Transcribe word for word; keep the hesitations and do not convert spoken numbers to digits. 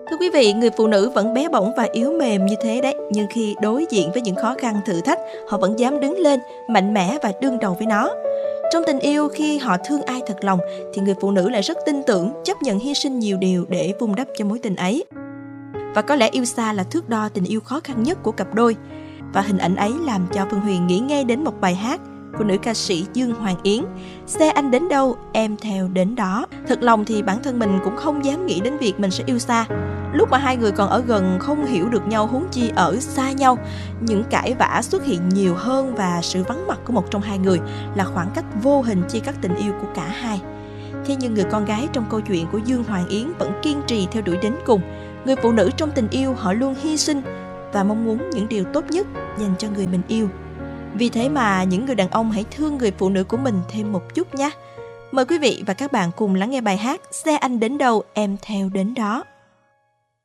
Thưa quý vị, người phụ nữ vẫn bé bỏng và yếu mềm như thế đấy, nhưng khi đối diện với những khó khăn thử thách, họ vẫn dám đứng lên, mạnh mẽ và đương đầu với nó. Trong tình yêu, khi họ thương ai thật lòng, thì người phụ nữ lại rất tin tưởng, chấp nhận hy sinh nhiều điều để vun đắp cho mối tình ấy. Và có lẽ yêu xa là thước đo tình yêu khó khăn nhất của cặp đôi. Và hình ảnh ấy làm cho Phương Huyền nghĩ ngay đến một bài hát của nữ ca sĩ Dương Hoàng Yến, Xe anh đến đâu, em theo đến đó. Thật lòng thì bản thân mình cũng không dám nghĩ đến việc mình sẽ yêu xa. Lúc mà hai người còn ở gần không hiểu được nhau, huống chi ở xa nhau. Những cãi vã xuất hiện nhiều hơn và sự vắng mặt của một trong hai người là khoảng cách vô hình chia cắt tình yêu của cả hai. Thế nhưng người con gái trong câu chuyện của Dương Hoàng Yến vẫn kiên trì theo đuổi đến cùng. Người phụ nữ trong tình yêu họ luôn hy sinh và mong muốn những điều tốt nhất dành cho người mình yêu. Vì thế mà những người đàn ông hãy thương người phụ nữ của mình thêm một chút nhé. Mời quý vị và các bạn cùng lắng nghe bài hát Xe anh đến đâu, em theo đến đó.